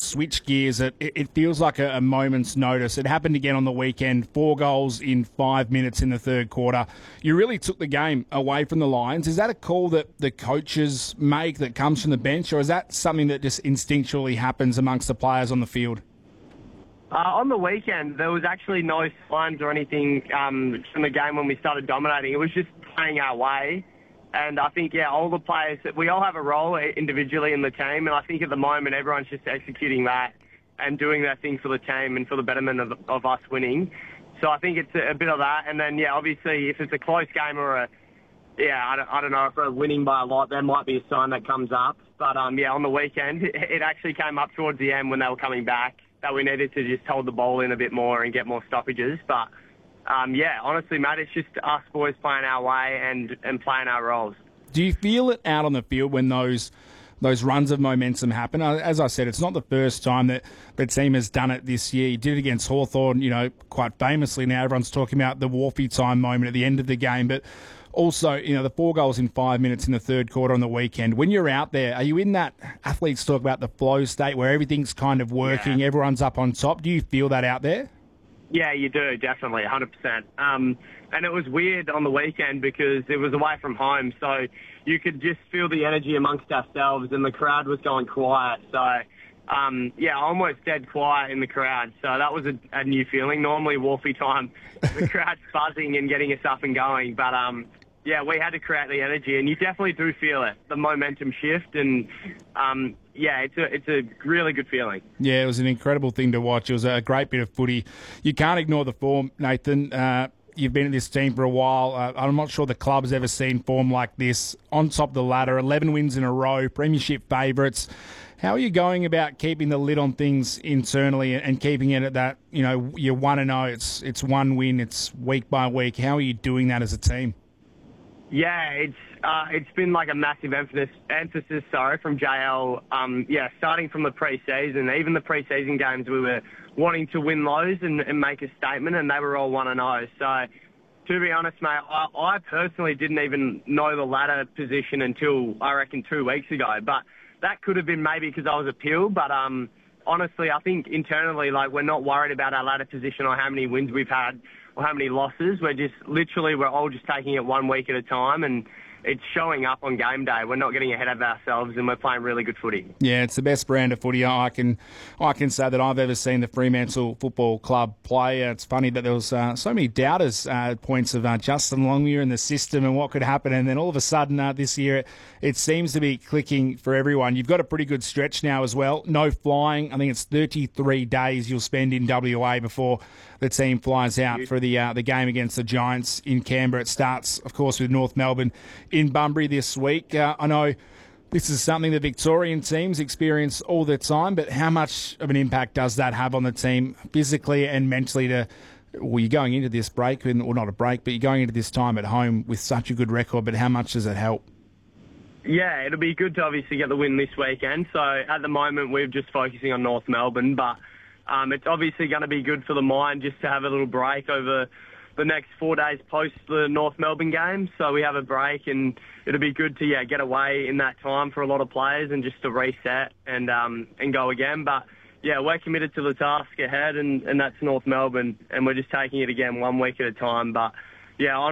switch gears, it feels like a moment's notice. It happened again on the weekend, 4 goals in 5 minutes in the third quarter. You really took the game away from the Lions. Is that a call that the coaches make that comes from the bench, or is that something that just instinctually happens amongst the players on the field? On the weekend, there was actually no signs or anything from the game when we started dominating. It was just playing our way. And I think, all the players, we all have a role individually in the team. And I think at the moment, everyone's just executing that and doing their thing for the team and for the betterment of us winning. So I think it's a bit of that. And then, obviously, if it's a close game or I don't know, if we're winning by a lot, there might be a sign that comes up. But, on the weekend, it actually came up towards the end when they were coming back that we needed to just hold the ball in a bit more and get more stoppages. But, honestly, Matt, it's just us boys playing our way and playing our roles. Do you feel it out on the field when those runs of momentum happen? As I said, it's not the first time that the team has done it this year. You did it against Hawthorn, quite famously. Now everyone's talking about the Wharfie time moment at the end of the game. But also, the 4 goals in 5 minutes in the third quarter on the weekend. When you're out there, are you in that, athletes talk about the flow state where everything's kind of working, everyone's up on top? Do you feel that out there? Yeah, you do, definitely, 100%. And it was weird on the weekend because it was away from home, so you could just feel the energy amongst ourselves, and the crowd was going quiet. So, almost dead quiet in the crowd. So that was a new feeling. Normally, Wharfie time, the crowd's buzzing and getting us up and going. But, we had to create the energy, and you definitely do feel it, the momentum shift, and it's a really good feeling. Yeah, it was an incredible thing to watch. It was a great bit of footy. You can't ignore the form, Nathan. You've been at this team for a while. I'm not sure the club's ever seen form like this. On top of the ladder, 11 wins in a row, premiership favourites. How are you going about keeping the lid on things internally and keeping it at that, you're 1-0, it's one win, it's week by week. How are you doing that as a team? Yeah, it's been like a massive emphasis from JL. Starting from the pre-season, even the pre-season games, we were wanting to win those and make a statement, and they were all 1-0. So, to be honest, mate, I personally didn't even know the ladder position until, I reckon, 2 weeks ago. But that could have been maybe because I was a pill. But honestly, I think internally, we're not worried about our ladder position or how many wins we've had or how many losses. We're all just taking it 1 week at a time, and it's showing up on game day. We're not getting ahead of ourselves, and we're playing really good footy. Yeah, it's the best brand of footy I can say that I've ever seen the Fremantle Football Club play. It's funny that there was so many doubters at points of Justin Longmuir in the system and what could happen, and then all of a sudden this year it seems to be clicking for everyone. You've got a pretty good stretch now as well. No flying. I think it's 33 days you'll spend in WA before the team flies out for the game against the Giants in Canberra. It starts, of course, with North Melbourne in Bunbury this week. I know this is something the Victorian teams experience all the time, but how much of an impact does that have on the team physically and mentally you're going into this break, or not a break, but you're going into this time at home with such a good record, but how much does it help? Yeah, it'll be good to obviously get the win this weekend. So at the moment, we're just focusing on North Melbourne, but it's obviously going to be good for the mind just to have a little break over the next 4 days post the North Melbourne game. So we have a break, and it'll be good to get away in that time for a lot of players and just to reset and go again. But we're committed to the task ahead, and that's North Melbourne, and we're just taking it again 1 week at a time. But